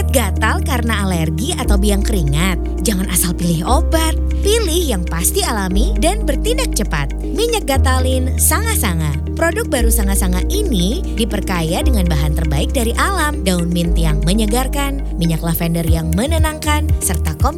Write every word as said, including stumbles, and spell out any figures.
Sakit gatal karena alergi atau biang keringat? Jangan asal pilih obat. Pilih yang pasti alami dan bertindak cepat. Minyak Gatalin Sanga-Sanga. Produk baru Sanga-Sanga ini diperkaya dengan bahan terbaik dari alam. Daun mint yang menyegarkan, minyak lavender yang menenangkan, serta